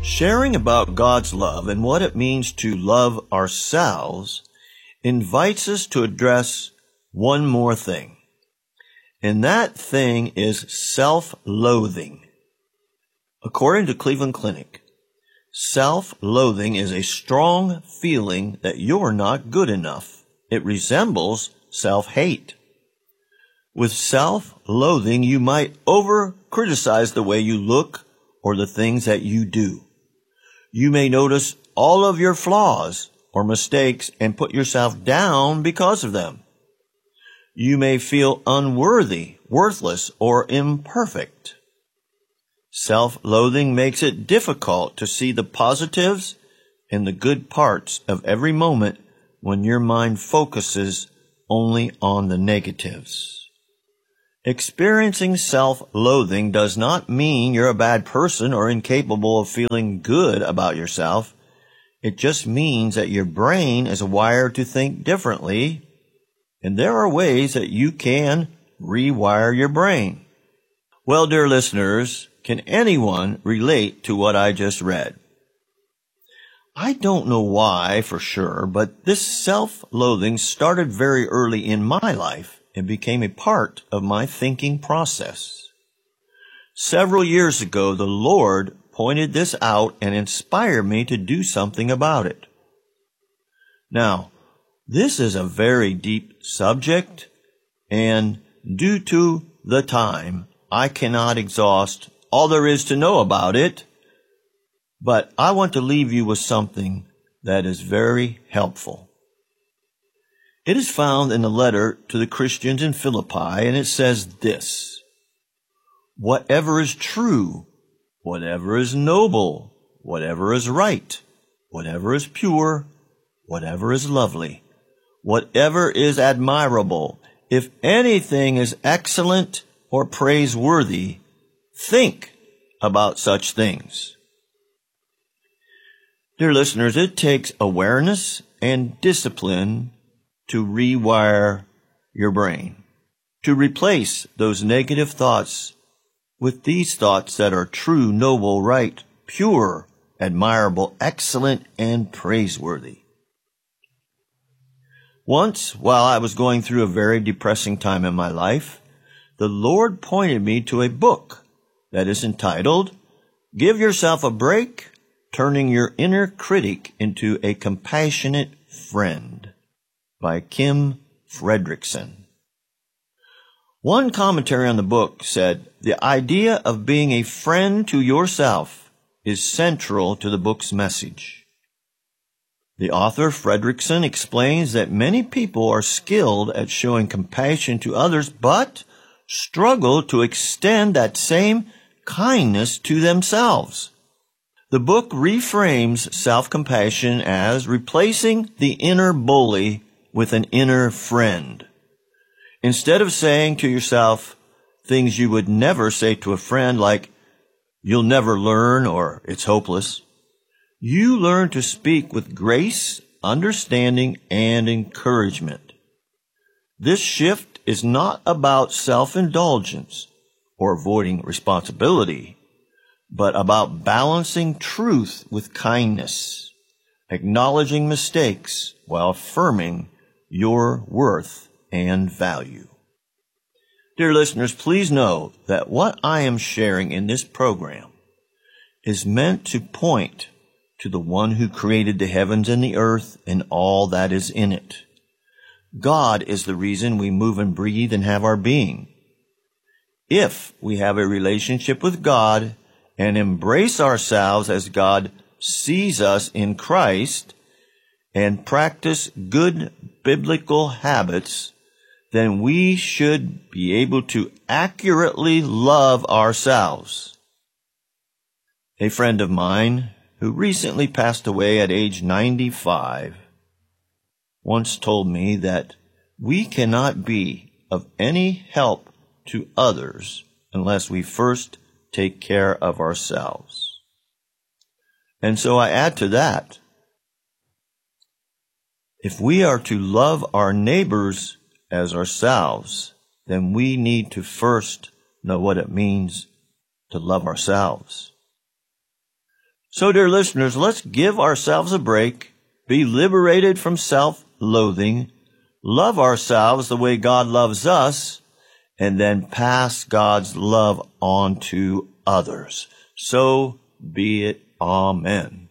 Sharing about God's love and what it means to love ourselves invites us to address one more thing. And that thing is self-loathing. According to Cleveland Clinic, self-loathing is a strong feeling that you're not good enough. It resembles self-hate. With self-loathing, you might over-criticize the way you look or the things that you do. You may notice all of your flaws or mistakes and put yourself down because of them. You may feel unworthy, worthless, or imperfect. Self-loathing makes it difficult to see the positives and the good parts of every moment when your mind focuses only on the negatives. Experiencing self-loathing does not mean you're a bad person or incapable of feeling good about yourself. It just means that your brain is wired to think differently, and there are ways that you can rewire your brain. Well, dear listeners, can anyone relate to what I just read? I don't know why for sure, but this self-loathing started very early in my life and became a part of my thinking process. Several years ago, the Lord pointed this out and inspired me to do something about it. Now, this is a very deep subject, and due to the time, I cannot exhaust all there is to know about it, but I want to leave you with something that is very helpful. It is found in the letter to the Christians in Philippi, and it says this: whatever is true, whatever is noble, whatever is right, whatever is pure, whatever is lovely, whatever is admirable, if anything is excellent or praiseworthy, think about such things. Dear listeners, it takes awareness and discipline to rewire your brain, to replace those negative thoughts with these thoughts that are true, noble, right, pure, admirable, excellent, and praiseworthy. Once, while I was going through a very depressing time in my life, the Lord pointed me to a book that is entitled, Give Yourself a Break, Turning Your Inner Critic into a Compassionate Friend, by Kim Frederickson. One commentary on the book said, the idea of being a friend to yourself is central to the book's message. The author, Frederickson, explains that many people are skilled at showing compassion to others, but struggle to extend that same kindness to themselves. The book reframes self-compassion as replacing the inner bully with an inner friend. Instead of saying to yourself things you would never say to a friend like, you'll never learn or it's hopeless, you learn to speak with grace, understanding, and encouragement. This shift is not about self-indulgence or avoiding responsibility, but about balancing truth with kindness, acknowledging mistakes while affirming your worth and value. Dear listeners, please know that what I am sharing in this program is meant to point to the one who created the heavens and the earth and all that is in it. God is the reason we move and breathe and have our being. If we have a relationship with God and embrace ourselves as God sees us in Christ and practice good biblical habits, then we should be able to accurately love ourselves. A friend of mine who recently passed away at age 95 once told me that we cannot be of any help to others unless we first take care of ourselves. And so I add to that, if we are to love our neighbors as ourselves, then we need to first know what it means to love ourselves. So, dear listeners, let's give ourselves a break, be liberated from self-loathing, love ourselves the way God loves us, and then pass God's love on to others. So be it. Amen.